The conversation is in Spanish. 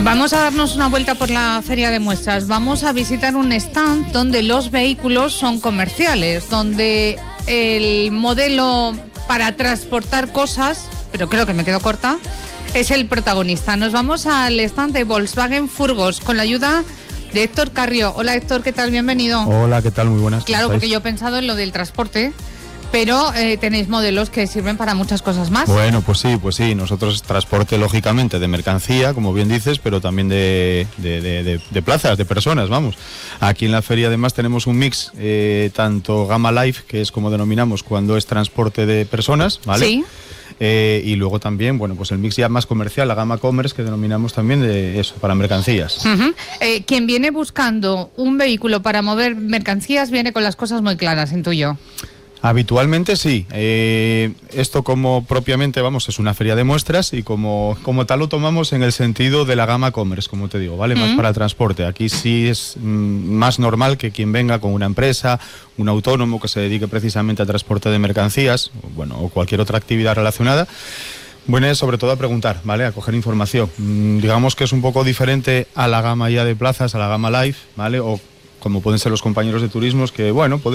Vamos a darnos una vuelta por la feria de muestras. Vamos a visitar un stand donde los vehículos son comerciales, donde el modelo para transportar cosas, pero creo que me quedo corta, es el protagonista. Nos vamos al stand de Volkswagen Furgos con la ayuda de Héctor Carrió. Hola Héctor, ¿qué tal? Bienvenido. Hola, ¿qué tal? Muy buenas. Claro, porque yo he pensado en lo del transporte, pero tenéis modelos que sirven para muchas cosas más. Bueno, pues sí. Nosotros transporte, lógicamente, de mercancía, como bien dices, pero también de plazas, de personas, vamos. Aquí en la feria además tenemos un mix, tanto Gama Life, que es como denominamos cuando es transporte de personas, ¿vale? Sí. Y luego también, bueno, pues el mix ya más comercial, la gama commerce, que denominamos también de eso, para mercancías. Uh-huh. Quien viene buscando un vehículo para mover mercancías viene con las cosas muy claras, intuyo. Habitualmente sí. Esto como propiamente, vamos, es una feria de muestras y como tal lo tomamos en el sentido de la gama commerce, como te digo, ¿vale? Más para el transporte. Aquí sí es más normal que quien venga con una empresa, un autónomo que se dedique precisamente al transporte de mercancías, bueno, o cualquier otra actividad relacionada. Bueno, es sobre todo a preguntar, ¿vale? A coger información. Digamos que es un poco diferente a la gama ya de plazas, a la gama live, ¿vale? O como pueden ser los compañeros de turismos que, bueno,